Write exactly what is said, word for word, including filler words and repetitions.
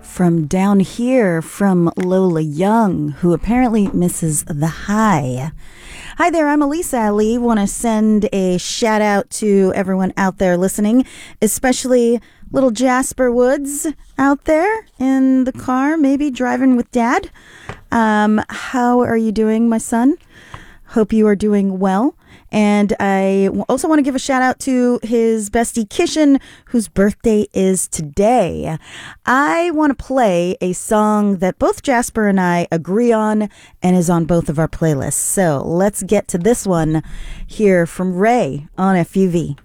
from down here from Lola Young, who apparently misses the high. Hi there, I'm Elisa Ali. Want to send a shout out to everyone out there listening, especially little Jasper Woods out there in the car, maybe driving with Dad. Um, how are you doing, my son? Hope you are doing well. And I also want to give a shout out to his bestie Kishan, whose birthday is today. I want to play a song that both Jasper and I agree on and is on both of our playlists. So let's get to this one here from Ray on F U V.